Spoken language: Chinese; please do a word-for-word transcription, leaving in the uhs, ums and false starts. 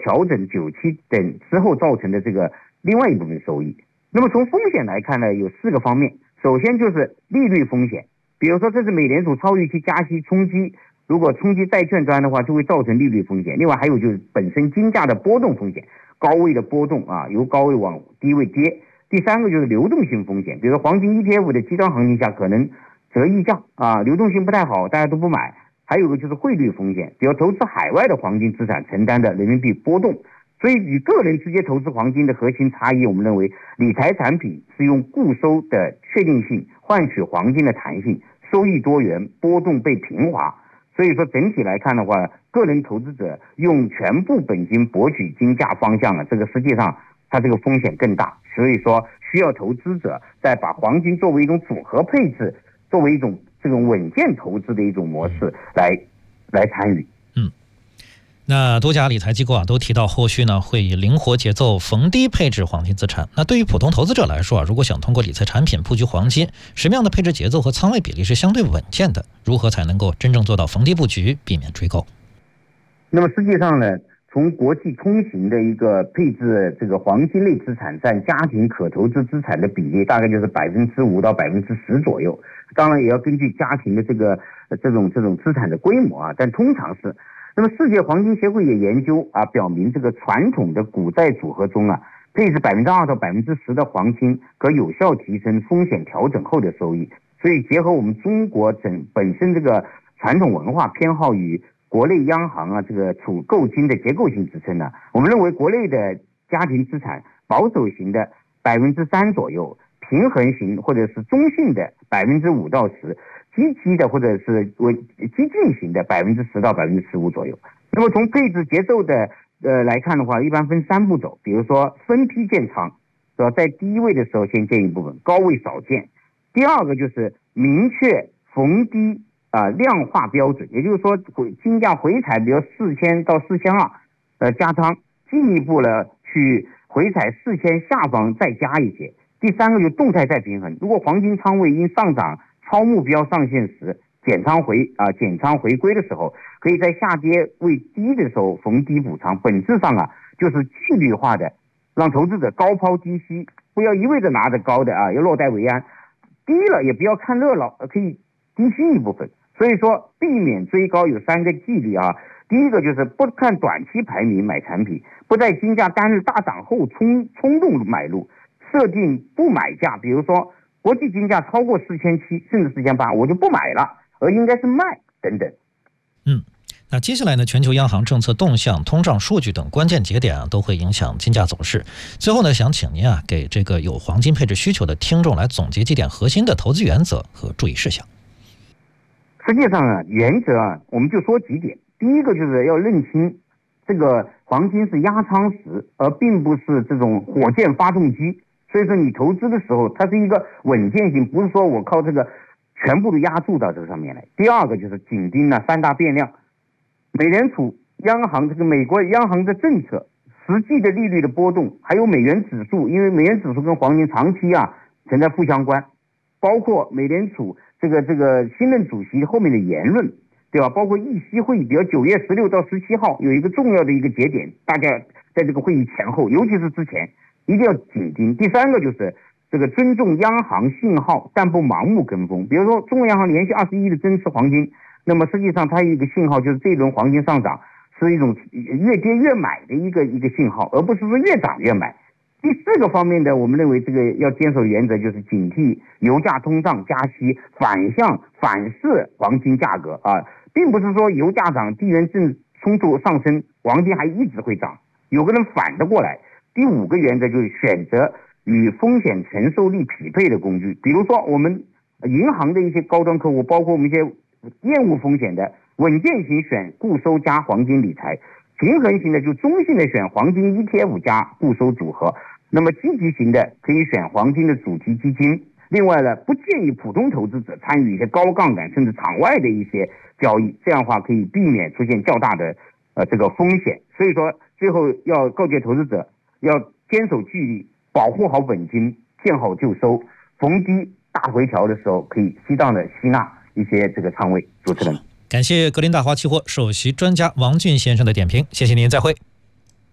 调整久期等之后造成的这个另外一部分收益。那么从风险来看呢，有四个方面。首先就是利率风险，比如说这是美联储超预期加息冲击，如果冲击债券端的话，就会造成利率风险。另外还有就是本身金价的波动风险，高位的波动啊，由高位往低位跌。第三个就是流动性风险，比如说黄金 E T F 的极端行情下可能折溢价啊，流动性不太好，大家都不买。还有个就是汇率风险，比如投资海外的黄金资产承担的人民币波动。所以与个人直接投资黄金的核心差异，我们认为理财产品是用固收的确定性换取黄金的弹性，收益多元，波动被平滑。所以说整体来看的话，个人投资者用全部本金博取金价方向了，这个实际上它这个风险更大。所以说需要投资者在把黄金作为一种组合配置，作为一种这种稳健投资的一种模式来来参与。 那多家理财机构啊都提到，后续呢会以灵活节奏逢低配置黄金资产。那对于普通投资者来说啊，如果想通过理财产品布局黄金，什么样的配置节奏和仓位比例是相对稳健的？如何才能够真正做到逢低布局，避免追购？ 那么实际上呢，从国际通行的一个配置这个黄金类资产占家庭可投资资产的比例，大概就是百分之五到百分之十左右。当然也要根据家庭的这个这种这种资产的规模啊，但通常是。那么世界黄金协会也研究啊，表明这个传统的股债组合中啊，配置百分之二到百分之十的黄金，可有效提升风险调整后的收益。所以结合我们中国整本身这个传统文化偏好与国内央行啊这个储购金的结构性支撑呢，我们认为国内的家庭资产保守型的百分之三左右，平衡型或者是中性的百分之五到十。积极的或者是为激进型的百分之十到百分之十五左右。那么从配置节奏的呃来看的话，一般分三步走。比如说分批建仓，是吧？在低位的时候先建一部分，高位少建。第二个就是明确逢低啊、呃、量化标准，也就是说金价回踩，比如四千到四千二，呃加仓，进一步呢去回踩四千下方再加一些。第三个就是动态再平衡，如果黄金仓位因上涨超目标上限时，减仓回啊减仓回归的时候，可以在下跌位低的时候逢低补仓。本质上啊，就是纪律化的让投资者高抛低吸，不要一味的拿着高的啊，要落袋为安。低了也不要看热闹，可以低吸一部分。所以说，避免追高有三个纪律啊。第一个就是不看短期排名买产品，不在金价单日大涨后冲冲动买入，设定不买价，比如说。国际金价超过四千七甚至四千八，我就不买了，而应该是卖等等。 嗯，那接下来呢，全球央行政策动向、通胀数据等关键节点啊，都会影响金价走势。最后呢，想请您啊，给这个有黄金配置需求的听众来总结几点核心的投资原则和注意事项。 实际上啊，原则啊，我们就说几点。第一个就是要认清这个黄金是压舱石，而并不是这种火箭发动机。所以说你投资的时候，它是一个稳健性，不是说我靠这个全部都压注到这个上面来。第二个就是紧盯了三大变量，美联储央行这个美国央行的政策，实际的利率的波动，还有美元指数，因为美元指数跟黄金长期啊存在负相关，包括美联储这个这个新任主席后面的言论，对吧？包括议息会议，比如九月十六到十七号有一个重要的一个节点，大家在这个会议前后，尤其是之前。一定要紧盯。第三个就是这个尊重央行信号，但不盲目跟风。比如说，中国央行连续二十一日增持黄金，那么实际上它有一个信号，就是这一轮黄金上涨是一种越跌越买的一个一个信号，而不是说越涨越买。第四个方面的，我们认为这个要坚守的原则就是警惕油价通胀加息反向反噬黄金价格啊，并不是说油价涨，地缘政治冲突上升，黄金还一直会涨，有个人反得过来。第五个原则就是选择与风险承受力匹配的工具，比如说我们银行的一些高端客户，包括我们一些厌恶风险的稳健型选固收加黄金理财，平衡型的就中性的选黄金 E T F 加固收组合，那么积极型的可以选黄金的主题基金。另外呢，不建议普通投资者参与一些高杠杆甚至场外的一些交易，这样的话可以避免出现较大的呃这个风险。所以说最后要告诫投资者要坚守纪律，保护好本金，见好就收，逢低大回调的时候可以适当的吸纳一些这个仓位。主持人， 感谢格林大华期货首席专家王俊先生的点评，谢谢您，再会。